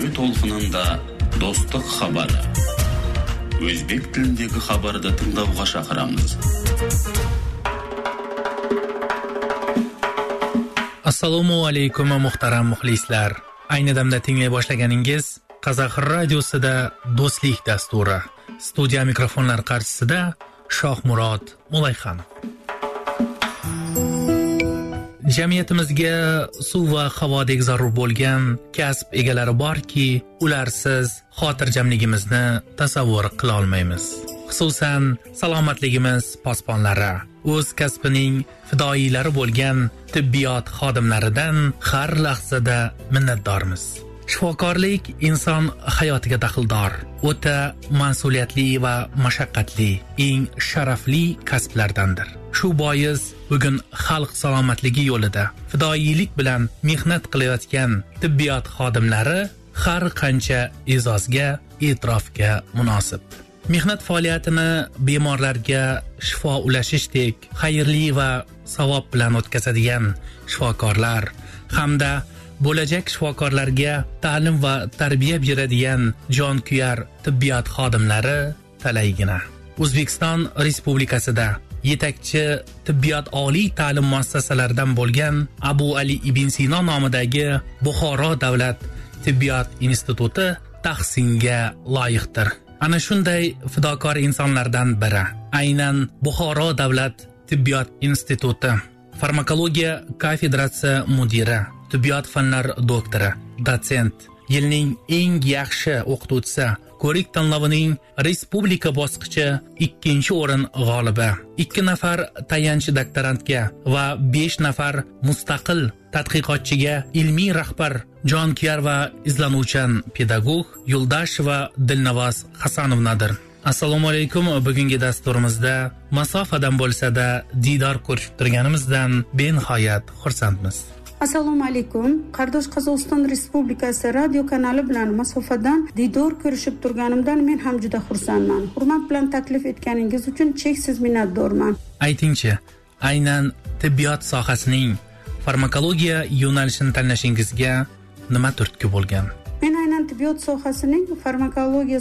Әуе толқынында достық хабары. Өзбек тіліндегі хабарды тыңдауға шақырамыз. Assalomu alaykum muhtaram muxlislar. Ayni damda tinglay boshlaganingiz Qozaq radiosida Do'stlik dasturi. Studiya mikrofonlar qarshisida Shohmurod Mulayxonov. Jamiyatimizga suv va havodek zarur bo'lgan kasb egalari borki, ularsiz xotirjamligimizni tasavvur qila olmaymiz. Xususan, salomatligimiz posbonlari, o'z kasbining fidoyilari bo'lgan tibbiyot xodimlaridan har lahzada minnatdormiz. Shifokorlik inson hayotiga daxldor, o'ta mas'uliyatli va mashaqqatli, eng sharafli kasblardandir. Shu bois bugun xalq salomatligi yo'lida fidoyilik bilan mehnat qilayotgan tibbiyot xodimlari har qancha e'zozga, e'tirofga munosib. Mehnat faoliyatini bemorlarga shifo ulashishdek xayrli va savob bilan o'tkazadigan shifokorlar hamda bo'lajak shifokorlarga ta'lim va tarbiya beradigan jonkuyar tibbiyot xodimlari talaygina. O'zbekiston Respublikasida yetakchi tibbiyot oliy ta'lim muassasalaridan bo'lgan Abu Ali ibn Sino nomidagi Buxoro davlat tibbiyot instituti tahsinga loyiqdir. Ana shunday fidokor insonlardan biri aynan Buxoro davlat tibbiyot instituti farmakologiya kafedrasi mudiri, tibbiyot fanlar doktori, dotsent, yilning eng yaxshi o'qituvchisi ko'rik tanlovining respublika bosqichi 2-o'rin g'olibi, 2 nafar tayanch doktorantga va 5 nafar mustaqil tadqiqotchiga ilmiy rahbar, jonkuyar va izlanuvchan pedagog Yo'ldosheva Dilnavoz Hasanovnadir. Assalomu alaykum. Bugungi dasturimizda masofadan bo'lsa-da diydor ko'rishib turganimizdan benihoyat xursandmiz. Assalomu alaykum. Qardosh Qozog'iston Respublikasi radio kanali bilan masofadan diydor ko'rishib turganimdan men ham juda xursandman. Hurmat bilan taklif etganingiz uchun cheksiz minnatdorman. Aytingchi, aynan tibbiyot sohasining farmakologiya yo'nalishini tanlashingizga nima turtki bo'lgan? Men aynan tibbiyot sohasining farmakologiya